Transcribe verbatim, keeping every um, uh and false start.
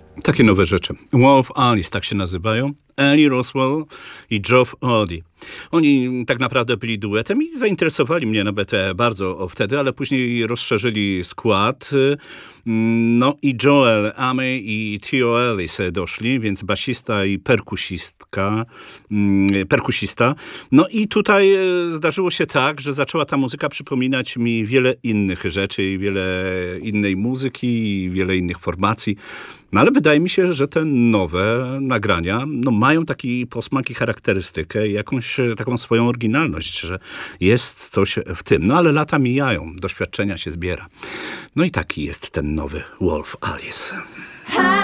Takie nowe rzeczy. Wolf Alice, tak się nazywają. Ellie Roswell i Geoff Odie. Oni tak naprawdę byli duetem i zainteresowali mnie nawet e, bardzo wtedy, ale później rozszerzyli skład. No i Joel Amy i Theo Ellis doszli, więc basista i perkusistka, mm, perkusista. No i tutaj e, zdarzyło się tak, że zaczęła ta muzyka przypominać mi wiele innych rzeczy, i wiele innej muzyki, i wiele innych formacji. No ale wydaje mi się, że te nowe nagrania no, mają taki posmak i charakterystykę, jakąś e, taką swoją oryginalność, że jest coś w tym. No ale lata mijają, doświadczenia się zbiera. No i taki jest ten nowy Wolf Alice.